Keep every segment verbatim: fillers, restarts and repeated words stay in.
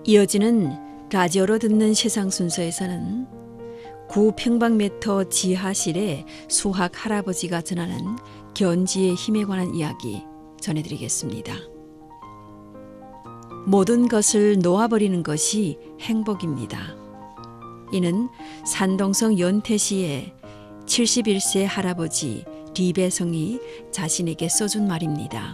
이어지는 라디오로 듣는 세상 순서에서는 구 평방미터 지하실에 수학 할아버지가 전하는 견지의 힘에 관한 이야기 전해드리겠습니다. 모든 것을 놓아버리는 것이 행복입니다. 이는 산동성 연태시의 칠십일 세 할아버지 리배성이 자신에게 써준 말입니다.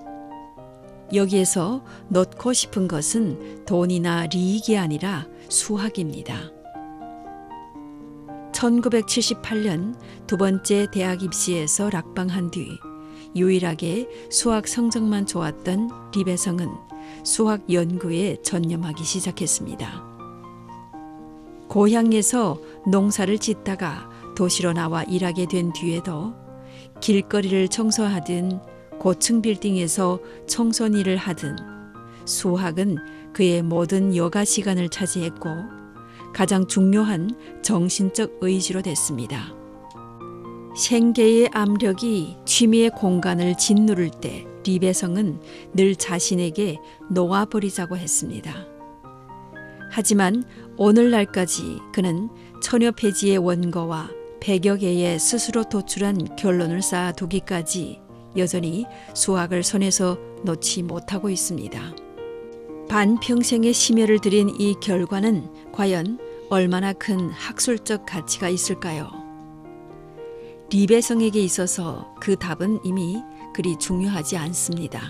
여기에서 놓고 싶은 것은 돈이나 리익이 아니라 수학입니다. 천구백칠십팔 년 두 번째 대학 입시에서 낙방한 뒤 유일하게 수학 성적만 좋았던 리배성은 수학 연구에 전념하기 시작했습니다. 고향에서 농사를 짓다가 도시로 나와 일하게 된 뒤에도 길거리를 청소하든 고층 빌딩에서 청소년 일을 하든 수학은 그의 모든 여가 시간을 차지했고 가장 중요한 정신적 의지로 됐습니다. 생계의 압력이 취미의 공간을 짓누를 때 리배성은 늘 자신에게 놓아버리자고 했습니다. 하지만 오늘날까지 그는 천여 페이지의 원고와 백여 개의 스스로 도출한 결론을 쌓아두기까지 여전히 수학을 손에서 놓지 못하고 있습니다. 반평생의 심혈을 들인 이 결과는 과연 얼마나 큰 학술적 가치가 있을까요? 리배성에게 있어서 그 답은 이미 그리 중요하지 않습니다.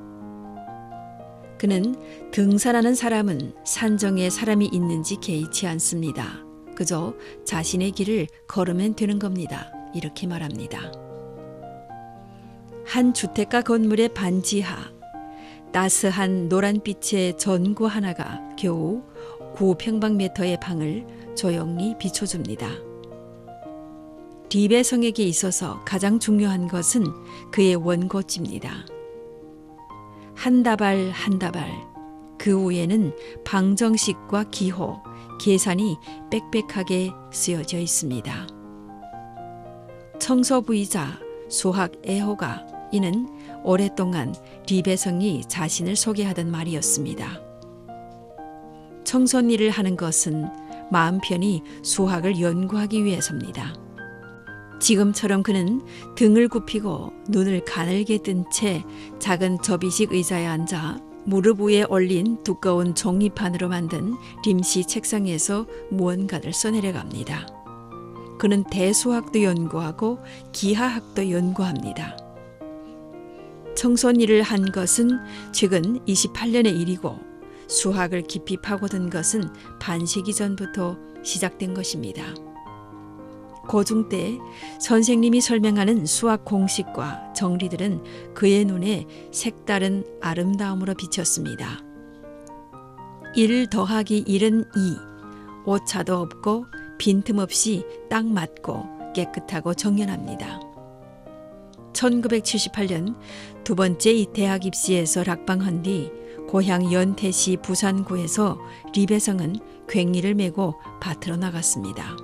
그는 등산하는 사람은 산정에 사람이 있는지 개의치 않습니다. 그저 자신의 길을 걸으면 되는 겁니다. 이렇게 말합니다. 한 주택가 건물의 반지하, 따스한 노란빛의 전구 하나가 겨우 구 평방미터의 방을 조용히 비춰줍니다. 리배성에게 있어서 가장 중요한 것은 그의 원고지입니다. 한 다발 한 다발, 그 위에는 방정식과 기호, 계산이 빽빽하게 쓰여져 있습니다. 청소부이자 수학 애호가 이는 오랫동안 리배성이 자신을 소개하던 말이었습니다. 청소년 일을 하는 것은 마음 편히 수학을 연구하기 위해서입니다. 지금처럼 그는 등을 굽히고 눈을 가늘게 뜬 채 작은 접이식 의자에 앉아 무릎 위에 올린 두꺼운 종이판으로 만든 림시 책상에서 무언가를 써내려갑니다. 그는 대수학도 연구하고 기하학도 연구합니다. 청소년 일을 한 것은 최근 이십팔 년의 일이고 수학을 깊이 파고든 것은 반세기 전부터 시작된 것입니다. 고중 때 선생님이 설명하는 수학 공식과 정리들은 그의 눈에 색다른 아름다움으로 비쳤습니다. 일 더하기 일은 이, 오차도 없고 빈틈없이 딱 맞고 깨끗하고 정연합니다. 천구백칠십팔 년 두 번째 대학 입시에서 낙방한 뒤 고향 연태시 부산구에서 리배성은 괭이를 메고 밭으로 나갔습니다.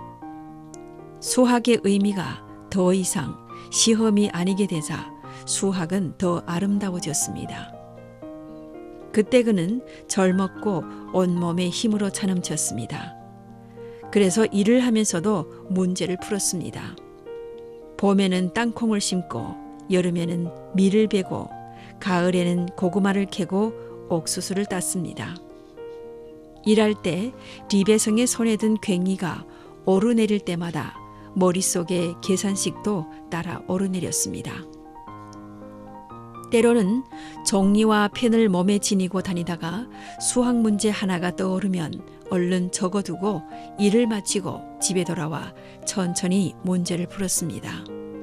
수학의 의미가 더 이상 시험이 아니게 되자 수학은 더 아름다워졌습니다. 그때 그는 젊었고 온몸에 힘으로 차넘쳤습니다. 그래서 일을 하면서도 문제를 풀었습니다. 봄에는 땅콩을 심고 여름에는 밀을 베고 가을에는 고구마를 캐고 옥수수를 땄습니다. 일할 때 리배성의 손에 든 괭이가 오르내릴 때마다 머릿속에 계산식도 따라 오르내렸습니다. 때로는 종이와 펜을 몸에 지니고 다니다가 수학 문제 하나가 떠오르면 얼른 적어두고 일을 마치고 집에 돌아와 천천히 문제를 풀었습니다.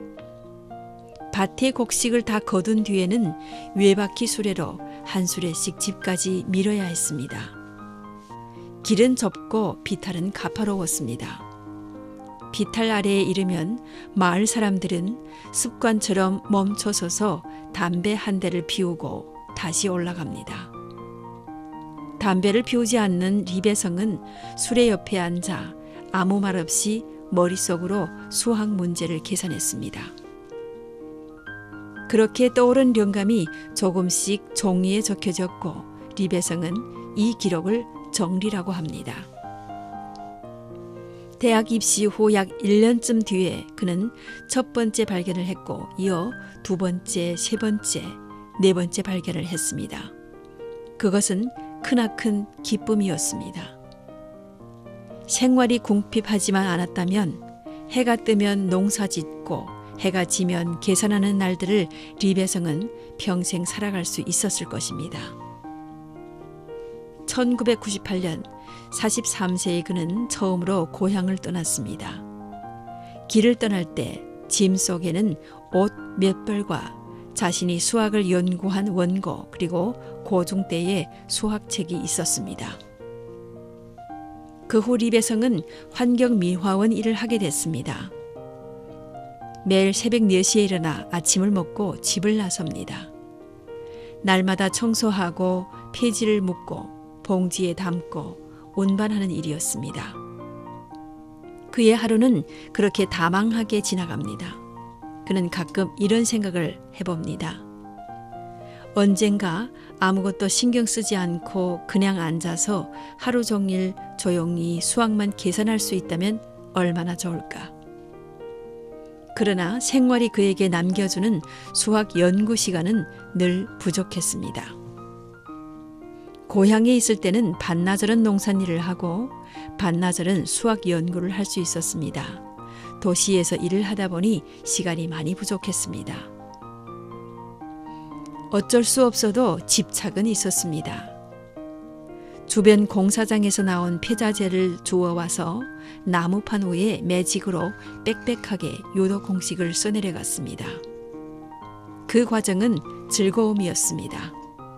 밭의 곡식을 다 거둔 뒤에는 외바퀴 수레로 한 수레씩 집까지 밀어야 했습니다. 길은 좁고 비탈은 가파로웠습니다. 비탈 아래에 이르면 마을 사람들은 습관처럼 멈춰서서 담배 한 대를 피우고 다시 올라갑니다. 담배를 피우지 않는 리배성은 수레 옆에 앉아 아무 말 없이 머릿속으로 수학 문제를 계산했습니다. 그렇게 떠오른 영감이 조금씩 종이에 적혀졌고 리베성은 이 기록을 정리라고 합니다. 대학 입시 후 약 일 년쯤 뒤에 그는 첫 번째 발견을 했고 이어 두 번째, 세 번째, 네 번째 발견을 했습니다. 그것은 크나큰 기쁨이었습니다. 생활이 궁핍하지만 않았다면 해가 뜨면 농사짓고 해가 지면 계산하는 날들을 리베성은 평생 살아갈 수 있었을 것입니다. 천구백구십팔 년 마흔세 세의 그는 처음으로 고향을 떠났습니다. 길을 떠날 때 짐 속에는 옷 몇 벌과 자신이 수학을 연구한 원고 그리고 고중 때의 수학책이 있었습니다. 그 후 리베성은 환경미화원 일을 하게 됐습니다. 매일 새벽 네 시에 일어나 아침을 먹고 집을 나섭니다. 날마다 청소하고 폐지를 묶고 봉지에 담고 운반하는 일이었습니다. 그의 하루는 그렇게 다망하게 지나갑니다. 그는 가끔 이런 생각을 해봅니다. 언젠가 아무것도 신경 쓰지 않고 그냥 앉아서 하루 종일 조용히 수학만 계산할 수 있다면 얼마나 좋을까. 그러나 생활이 그에게 남겨주는 수학 연구 시간은 늘 부족했습니다. 고향에 있을 때는 반나절은 농산일을 하고 반나절은 수학 연구를 할 수 있었습니다. 도시에서 일을 하다 보니 시간이 많이 부족했습니다. 어쩔 수 없어도 집착은 있었습니다. 주변 공사장에서 나온 폐자재를 주워와서 나무판 위에 매직으로 빽빽하게 요도 공식을 써내려갔습니다. 그 과정은 즐거움이었습니다.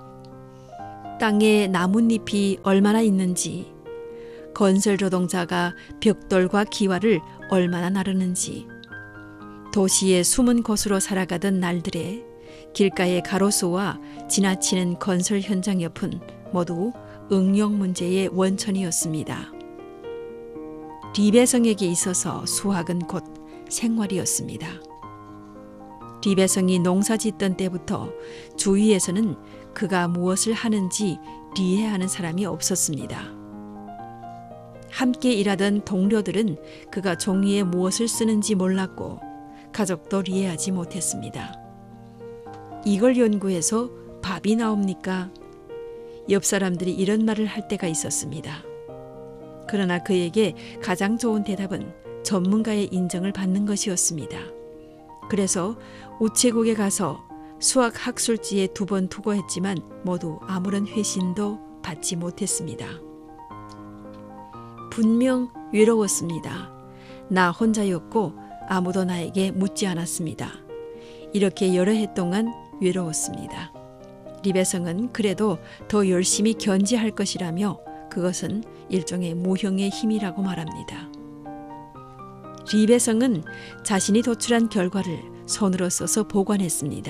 땅에 나뭇잎이 얼마나 있는지, 건설 노동자가 벽돌과 기와를 얼마나 나르는지, 도시의 숨은 곳으로 살아가던 날들에 길가의 가로수와 지나치는 건설 현장 옆은 모두 응용 문제의 원천이었습니다. 리베성에게 있어서 수학은 곧 생활이었습니다. 리베성이 농사짓던 때부터 주위에서는 그가 무엇을 하는지 이해하는 사람이 없었습니다. 함께 일하던 동료들은 그가 종이에 무엇을 쓰는지 몰랐고 가족도 이해하지 못했습니다. 이걸 연구해서 밥이 나옵니까? 옆 사람들이 이런 말을 할 때가 있었습니다. 그러나 그에게 가장 좋은 대답은 전문가의 인정을 받는 것이었습니다. 그래서 우체국에 가서 수학 학술지에 두 번 투고했지만 모두 아무런 회신도 받지 못했습니다. 분명 외로웠습니다. 나 혼자였고 아무도 나에게 묻지 않았습니다. 이렇게 여러 해 동안 외로웠습니다. 리베성은 그래도 더 열심히 견지할 것이라며 그것은 일종의 무형의 힘이라고 말합니다. 리베성은 자신이 도출한 결과를 손으로 써서 보관했습니다.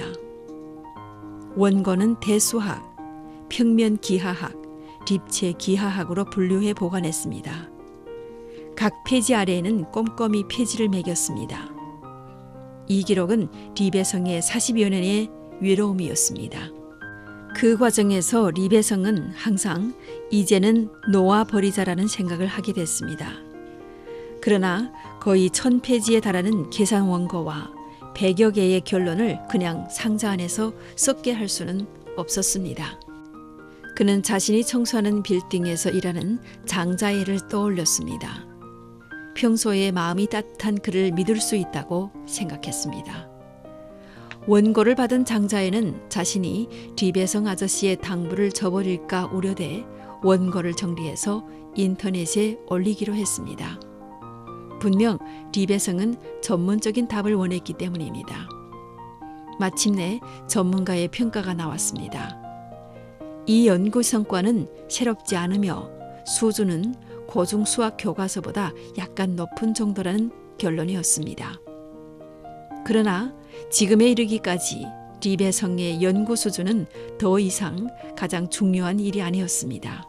원고는 대수학, 평면기하학, 립체기하학으로 분류해 보관했습니다. 각 페이지 아래에는 꼼꼼히 페이지를 매겼습니다. 이 기록은 리베성의 사십여 년의 외로움이었습니다. 그 과정에서 리베성은 항상 이제는 놓아버리자라는 생각을 하게 됐습니다. 그러나 거의 천 페이지에 달하는 계산 원고와 백여 개의 결론을 그냥 상자 안에서 썩게 할 수는 없었습니다. 그는 자신이 청소하는 빌딩에서 일하는 장자애를 떠올렸습니다. 평소에 마음이 따뜻한 그를 믿을 수 있다고 생각했습니다. 원고를 받은 장자애는 자신이 리베성 아저씨의 당부를 저버릴까 우려돼 원고를 정리해서 인터넷에 올리기로 했습니다. 분명 리베성은 전문적인 답을 원했기 때문입니다. 마침내 전문가의 평가가 나왔습니다. 이 연구 성과는 새롭지 않으며 수준은 고중 수학 교과서보다 약간 높은 정도라는 결론이었습니다. 그러나 지금에 이르기까지 리베성의 연구 수준은 더 이상 가장 중요한 일이 아니었습니다.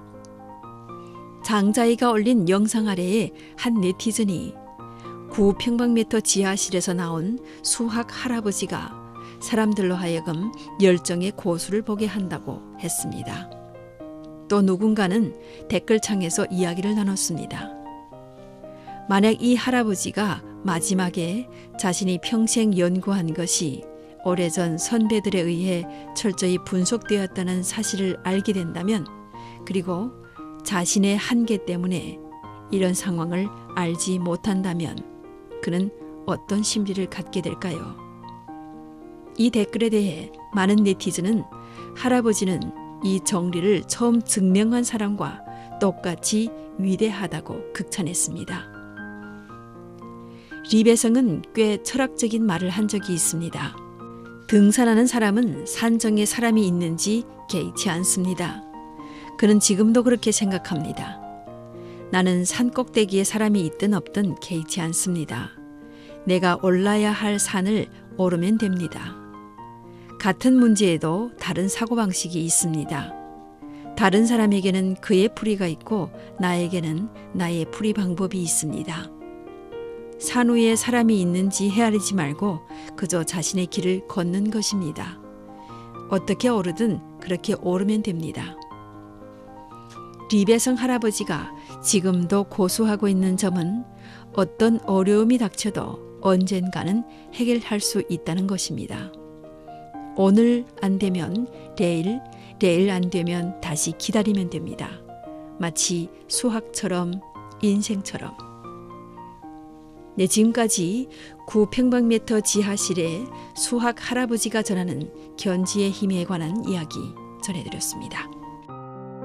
장자이가 올린 영상 아래에 한 네티즌이 구 평방미터 지하실에서 나온 수학 할아버지가 사람들로 하여금 열정의 고수를 보게 한다고 했습니다. 또 누군가는 댓글창에서 이야기를 나눴습니다. 만약 이 할아버지가 마지막에 자신이 평생 연구한 것이 오래전 선배들에 의해 철저히 분석되었다는 사실을 알게 된다면, 그리고 자신의 한계 때문에 이런 상황을 알지 못한다면 그는 어떤 심리를 갖게 될까요? 이 댓글에 대해 많은 네티즌은 할아버지는 이 정리를 처음 증명한 사람과 똑같이 위대하다고 극찬했습니다. 리베성은 꽤 철학적인 말을 한 적이 있습니다. 등산하는 사람은 산정에 사람이 있는지 개의치 않습니다. 그는 지금도 그렇게 생각합니다. 나는 산 꼭대기에 사람이 있든 없든 개의치 않습니다. 내가 올라야 할 산을 오르면 됩니다. 같은 문제에도 다른 사고방식이 있습니다. 다른 사람에게는 그의 풀이가 있고 나에게는 나의 풀이 방법이 있습니다. 산 위에 사람이 있는지 헤아리지 말고 그저 자신의 길을 걷는 것입니다. 어떻게 오르든 그렇게 오르면 됩니다. 리베성 할아버지가 지금도 고수하고 있는 점은 어떤 어려움이 닥쳐도 언젠가는 해결할 수 있다는 것입니다. 오늘 안 되면 내일, 내일 안 되면 다시 기다리면 됩니다. 마치 수학처럼, 인생처럼. 네, 지금까지 구 평방미터 지하실의 수학 할아버지가 전하는 견지의 힘에 관한 이야기 전해드렸습니다.